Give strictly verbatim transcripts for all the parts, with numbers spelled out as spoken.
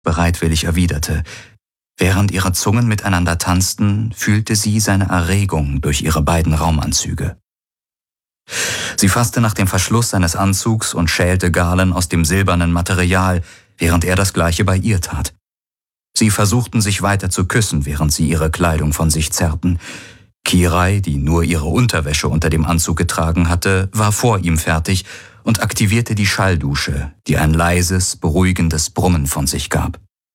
bereitwillig erwiderte. Während ihre Zungen miteinander tanzten, fühlte sie seine Erregung durch ihre beiden Raumanzüge. Sie fasste nach dem Verschluss seines Anzugs und schälte Galen aus dem silbernen Material, während er das Gleiche bei ihr tat. Sie versuchten sich weiter zu küssen, während sie ihre Kleidung von sich zerrten. Kirai, die nur ihre Unterwäsche unter dem Anzug getragen hatte, war vor ihm fertig und aktivierte die Schalldusche, die ein leises, beruhigendes Brummen von sich gab.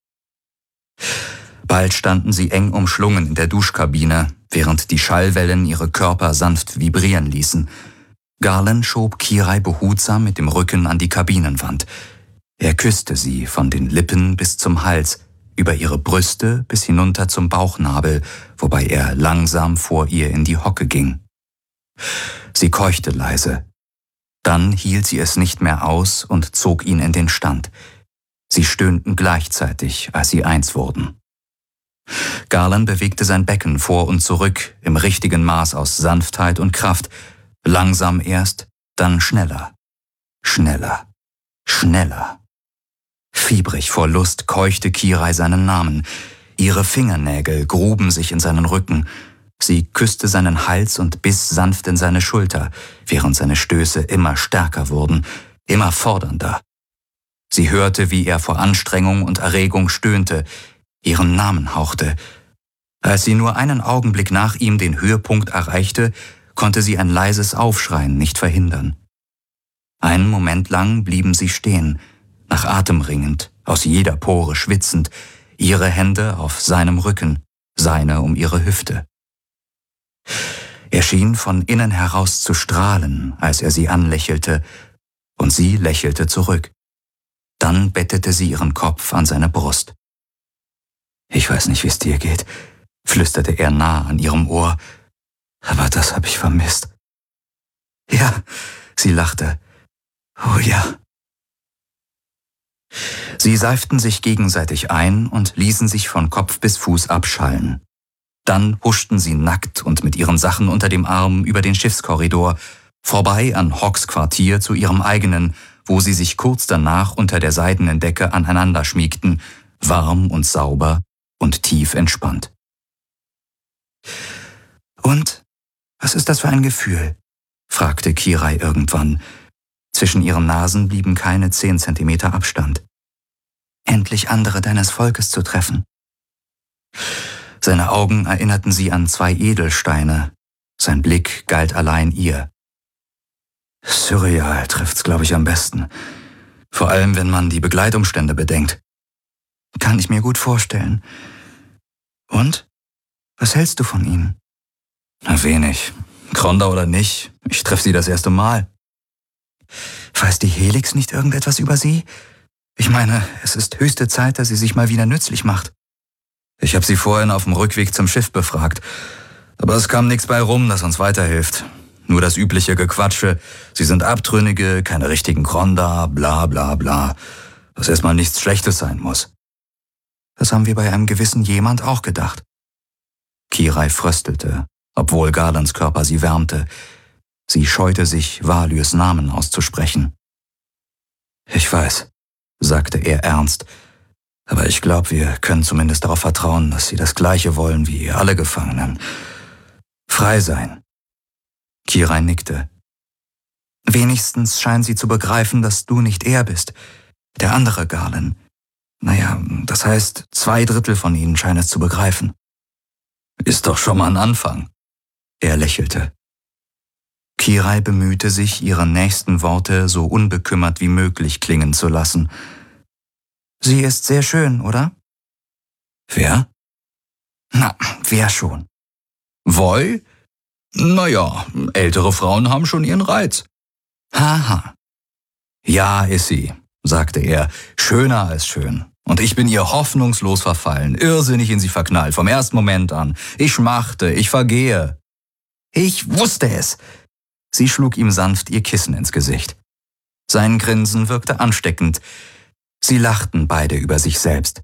Bald standen sie eng umschlungen in der Duschkabine, während die Schallwellen ihre Körper sanft vibrieren ließen. Galen schob Kirai behutsam mit dem Rücken an die Kabinenwand. Er küsste sie von den Lippen bis zum Hals, über ihre Brüste bis hinunter zum Bauchnabel, wobei er langsam vor ihr in die Hocke ging. Sie keuchte leise. Dann hielt sie es nicht mehr aus und zog ihn in den Stand. Sie stöhnten gleichzeitig, als sie eins wurden. Galen bewegte sein Becken vor und zurück im richtigen Maß aus Sanftheit und Kraft, langsam erst, dann schneller, schneller, schneller. Fiebrig vor Lust keuchte Kirai seinen Namen. Ihre Fingernägel gruben sich in seinen Rücken. Sie küsste seinen Hals und biss sanft in seine Schulter, während seine Stöße immer stärker wurden, immer fordernder. Sie hörte, wie er vor Anstrengung und Erregung stöhnte, ihren Namen hauchte. Als sie nur einen Augenblick nach ihm den Höhepunkt erreichte, konnte sie ein leises Aufschreien nicht verhindern. Einen Moment lang blieben sie stehen, nach Atem ringend, aus jeder Pore schwitzend, ihre Hände auf seinem Rücken, seine um ihre Hüfte. Er schien von innen heraus zu strahlen, als er sie anlächelte, und sie lächelte zurück. Dann bettete sie ihren Kopf an seine Brust. »Ich weiß nicht, wie es dir geht«, flüsterte er nah an ihrem Ohr, »aber das habe ich vermisst.« »Ja«, sie lachte, »oh ja.« Sie seiften sich gegenseitig ein und ließen sich von Kopf bis Fuß abschallen. Dann huschten sie nackt und mit ihren Sachen unter dem Arm über den Schiffskorridor, vorbei an Hawks Quartier zu ihrem eigenen, wo sie sich kurz danach unter der seidenen Decke aneinander schmiegten, warm und sauber und tief entspannt. »Und, was ist das für ein Gefühl?« fragte Kirai irgendwann. Zwischen ihren Nasen blieben keine zehn Zentimeter Abstand. »Endlich andere deines Volkes zu treffen.« Seine Augen erinnerten sie an zwei Edelsteine. Sein Blick galt allein ihr. Surreal trifft's, glaube ich, am besten. Vor allem, wenn man die Begleitumstände bedenkt. Kann ich mir gut vorstellen. Und? Was hältst du von ihnen? Na, wenig. Kronda oder nicht, ich treffe sie das erste Mal. Weiß die Helix nicht irgendetwas über sie? Ich meine, es ist höchste Zeit, dass sie sich mal wieder nützlich macht. Ich habe sie vorhin auf dem Rückweg zum Schiff befragt. Aber es kam nichts bei rum, das uns weiterhilft. Nur das übliche Gequatsche. Sie sind Abtrünnige, keine richtigen Kronda, bla bla bla. Was erstmal nichts Schlechtes sein muss. Das haben wir bei einem gewissen jemand auch gedacht. Kirai fröstelte, obwohl Galens Körper sie wärmte. Sie scheute sich, Valyrs Namen auszusprechen. Ich weiß, sagte er ernst, aber ich glaube, wir können zumindest darauf vertrauen, dass sie das Gleiche wollen wie alle Gefangenen. Frei sein. Kirai nickte. Wenigstens scheinen sie zu begreifen, dass du nicht er bist, der andere Galen. Naja, das heißt, zwei Drittel von ihnen scheinen es zu begreifen. Ist doch schon mal ein Anfang. Er lächelte. Kirai bemühte sich, ihre nächsten Worte so unbekümmert wie möglich klingen zu lassen. Sie ist sehr schön, oder? Wer? Na, wer schon? Voi? Naja, ältere Frauen haben schon ihren Reiz. Haha. Ja, ist sie, sagte er, schöner als schön. Und ich bin ihr hoffnungslos verfallen, irrsinnig in sie verknallt, vom ersten Moment an. Ich schmachte, ich vergehe. Ich wusste es. Sie schlug ihm sanft ihr Kissen ins Gesicht. Sein Grinsen wirkte ansteckend. Sie lachten beide über sich selbst.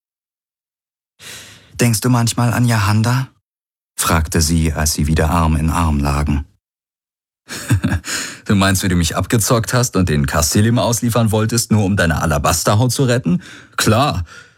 »Denkst du manchmal an Jahanda?« fragte sie, als sie wieder Arm in Arm lagen. Du meinst, wie du mich abgezockt hast und den Castellim ausliefern wolltest, nur um deine Alabasterhaut zu retten? Klar,